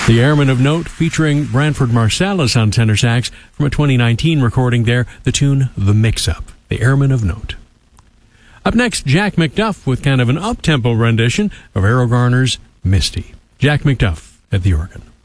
The Airman of Note, featuring Branford Marsalis on tenor sax from a 2019 recording there, the tune The Mix-Up, The Airman of Note. Up next, Jack McDuff with kind of an up-tempo rendition of Errol Garner's Misty. Jack McDuff at the organ.